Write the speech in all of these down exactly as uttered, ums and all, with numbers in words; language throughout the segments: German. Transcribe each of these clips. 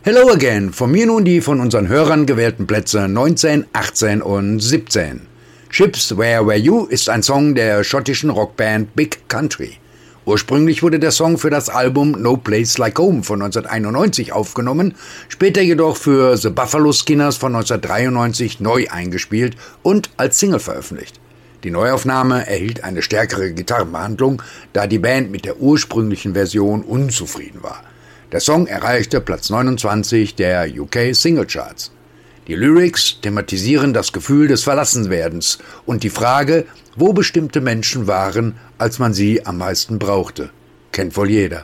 Hello again, von mir nun die von unseren Hörern gewählten Plätze neunzehn, achtzehn und siebzehn. Ships Where Were You ist ein Song der schottischen Rockband Big Country. Ursprünglich wurde der Song für das Album No Place Like Home von neunzehnhunderteinundneunzig aufgenommen, später jedoch für The Buffalo Skinners von neunzehnhundertdreiundneunzig neu eingespielt und als Single veröffentlicht. Die Neuaufnahme erhielt eine stärkere Gitarrenbehandlung, da die Band mit der ursprünglichen Version unzufrieden war. Der Song erreichte Platz neunundzwanzig der U K Singlecharts. Die Lyrics thematisieren das Gefühl des Verlassenwerdens und die Frage, wo bestimmte Menschen waren, als man sie am meisten brauchte. Kennt wohl jeder.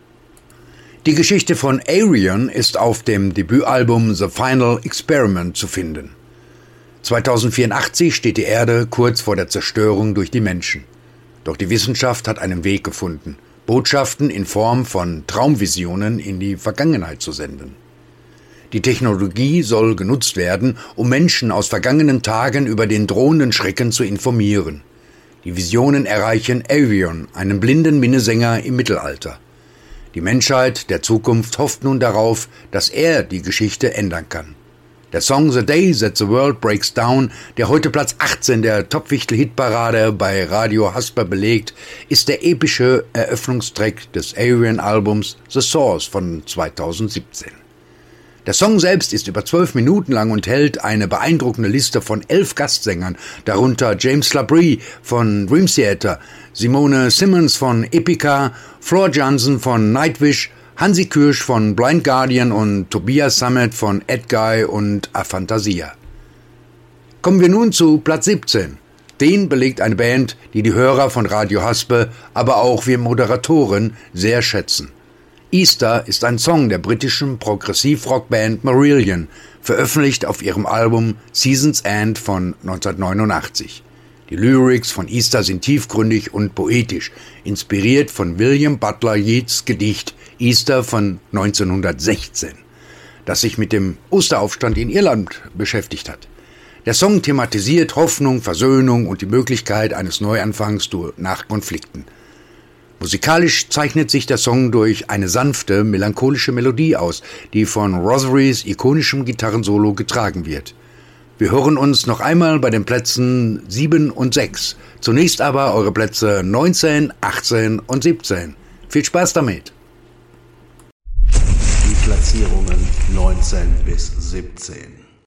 Die Geschichte von Arion ist auf dem Debütalbum The Final Experiment zu finden. zweitausendvierundachtzig steht die Erde kurz vor der Zerstörung durch die Menschen. Doch die Wissenschaft hat einen Weg gefunden, Botschaften in Form von Traumvisionen in die Vergangenheit zu senden. Die Technologie soll genutzt werden, um Menschen aus vergangenen Tagen über den drohenden Schrecken zu informieren. Die Visionen erreichen Arion, einen blinden Minnesänger im Mittelalter. Die Menschheit der Zukunft hofft nun darauf, dass er die Geschichte ändern kann. Der Song The Day That the World Breaks Down, der heute Platz achtzehn der Top-Wichtel-Hitparade bei Radio Hasper belegt, ist der epische Eröffnungstrack des Arion-Albums The Source von zweitausendsiebzehn. Der Song selbst ist über zwölf Minuten lang und hält eine beeindruckende Liste von elf Gastsängern, darunter James Labrie von Dream Theater, Simone Simmons von Epica, Floor Jansen von Nightwish, Hansi Kürsch von Blind Guardian und Tobias Sammet von Edguy und Aphantasia. Kommen wir nun zu Platz siebzehn. Den belegt eine Band, die die Hörer von Radio Haspe, aber auch wir Moderatoren sehr schätzen. Easter ist ein Song der britischen Progressiv-Rockband Marillion, veröffentlicht auf ihrem Album Season's End von neunzehnhundertneunundachtzig. Die Lyrics von Easter sind tiefgründig und poetisch, inspiriert von William Butler Yeats Gedicht Easter von neunzehnhundertsechzehn, das sich mit dem Osteraufstand in Irland beschäftigt hat. Der Song thematisiert Hoffnung, Versöhnung und die Möglichkeit eines Neuanfangs nach Konflikten. Musikalisch zeichnet sich der Song durch eine sanfte, melancholische Melodie aus, die von Rosarys ikonischem Gitarrensolo getragen wird. Wir hören uns noch einmal bei den Plätzen sieben und sechs. Zunächst aber eure Plätze neunzehn, achtzehn und siebzehn. Viel Spaß damit! Die Platzierungen neunzehn bis siebzehn.